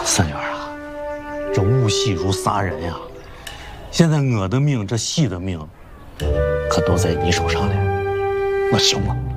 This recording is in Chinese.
三元啊，这物戏如杀人呀！现在我的命，这戏的命，可都在你手上了。我行了。